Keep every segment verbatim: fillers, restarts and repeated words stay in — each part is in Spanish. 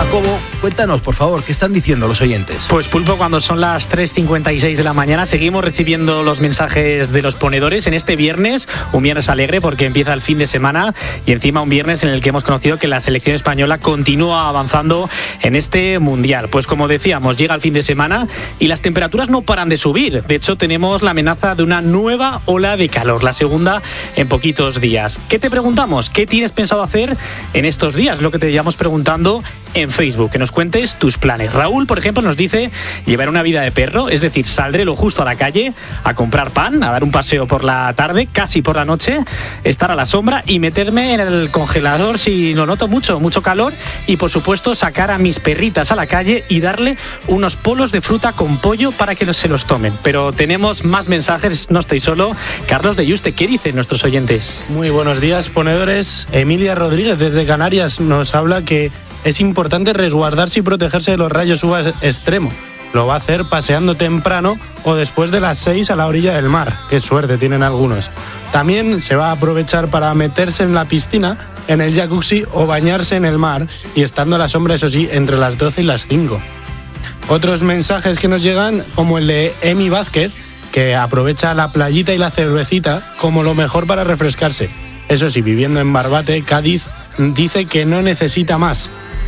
Jacobo, cuéntanos, por favor, ¿qué están diciendo los oyentes? Pues Pulpo, cuando son las tres cincuenta y seis de la mañana, seguimos recibiendo los mensajes de los ponedores en este viernes, un viernes alegre porque empieza el fin de semana y encima un viernes en el que hemos conocido que la selección española continúa avanzando en este mundial. Pues como decíamos, llega el fin de semana y las temperaturas no paran de subir. De hecho, tenemos la amenaza de una nueva ola de calor, la segunda en poquitos días. ¿Qué te preguntamos? ¿Qué tienes pensado hacer en estos días? Lo que te llevamos preguntando en Facebook, que nos cuentes tus planes. Raúl, por ejemplo, nos dice llevar una vida de perro, es decir, saldré lo justo a la calle a comprar pan, a dar un paseo por la tarde, casi por la noche, estar a la sombra y meterme en el congelador si lo noto mucho, mucho calor, y por supuesto sacar a mis perritas a la calle y darle unos polos de fruta con pollo para que se los tomen. Pero tenemos más mensajes, no estoy solo. Carlos de Yuste, ¿qué dicen nuestros oyentes? Muy buenos días, ponedores. Emilia Rodríguez desde Canarias nos habla que es importante resguardarse y protegerse de los rayos U V A extremo. Lo va a hacer paseando temprano o después de las seis a la orilla del mar. Qué suerte tienen algunos. También se va a aprovechar para meterse en la piscina, en el jacuzzi o bañarse en el mar y estando a la sombra, eso sí, entre las doce y las cinco. Otros mensajes que nos llegan, como el de Emi Vázquez, que aprovecha la playita y la cervecita como lo mejor para refrescarse. Eso sí, viviendo en Barbate, Cádiz, dice que no necesita más.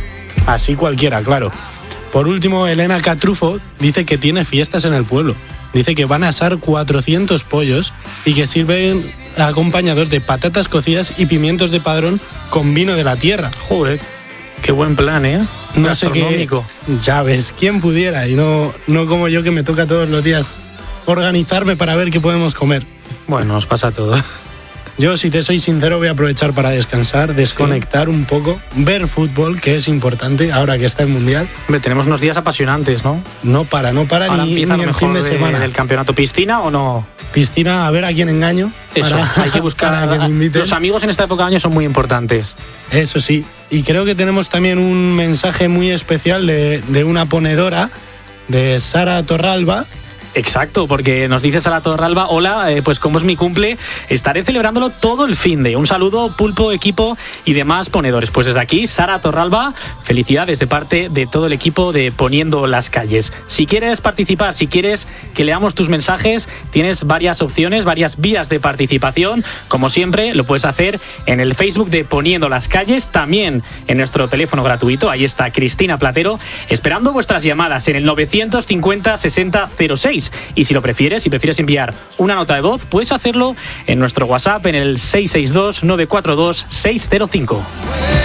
Así cualquiera, claro. Por último, Elena Catrufo dice que tiene fiestas en el pueblo. Dice que van a asar cuatrocientos pollos y que sirven acompañados de patatas cocidas y pimientos de padrón con vino de la tierra. Joder, qué buen plan, ¿eh? No sé qué. Ya ves, quién pudiera, y no, no como yo, que me toca todos los días organizarme para ver qué podemos comer. Bueno, nos pasa todo. Yo, si te soy sincero, voy a aprovechar para descansar, desconectar sí. un poco, ver fútbol, que es importante ahora que está el Mundial. Hombre, tenemos unos días apasionantes, ¿no? No para, no para ahora ni, ni el fin de, de semana. ¿El campeonato piscina o no? Piscina, a ver a quién engaño. Eso, hay que buscar a, a los amigos en esta época de año son muy importantes. Eso sí, y creo que tenemos también un mensaje muy especial de, de una ponedora, de Sara Torralba. Exacto, porque nos dice Sara Torralba, hola, eh, pues como es mi cumple, estaré celebrándolo todo el fin de. Un saludo, Pulpo, equipo y demás ponedores. Pues desde aquí, Sara Torralba, felicidades de parte de todo el equipo de Poniendo las Calles. Si quieres participar, si quieres que leamos tus mensajes, tienes varias opciones, varias vías de participación. Como siempre, lo puedes hacer en el Facebook de Poniendo las Calles, también en nuestro teléfono gratuito. Ahí está Cristina Platero, esperando vuestras llamadas en el novecientos cincuenta sesenta cero seis. Y si lo prefieres, si prefieres enviar una nota de voz, puedes hacerlo en nuestro WhatsApp en el seis seis dos nueve cuatro dos seis cero cinco.